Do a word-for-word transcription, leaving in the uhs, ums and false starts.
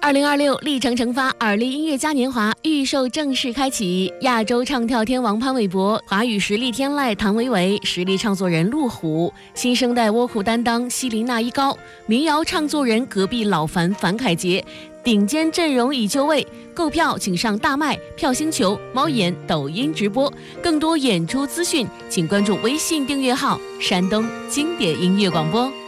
二零二六历程成发耳力音乐嘉年华预售正式开启，亚洲唱跳天王潘玮柏、华语实力天籁谭维维、实力唱作人陆虎、新生代倭寇担当希林娜依高、民谣唱作人隔壁老樊樊凯杰，顶尖阵容已就位。购票请上大麦、票星球、猫眼、抖音直播。更多演出资讯，请关注微信订阅号“山东经典音乐广播”。